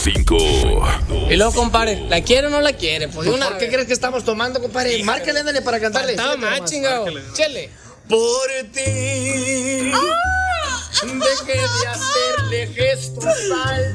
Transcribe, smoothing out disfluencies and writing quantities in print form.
5. Y luego, compadre, ¿la quiere o no la quiere? Pues de una ¿Por qué vez. crees que estamos tomando, compadre? Márcale, ándale para cantarle. Estaba Fíjate más nomás. chingado. Chele. Por ti dejé de hacerle gestos al